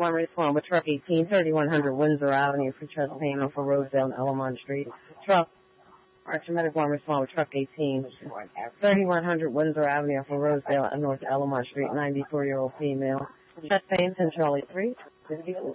1 respond with truck 18, 3100 Windsor Avenue for chest pain off of Rosedale and Elamont Street. Truck, Archimedic 1 respond with truck 18, 3100 Windsor Avenue off of Rosedale and North Elamont Street, 94-year-old female. Chest pain, Centrale 3.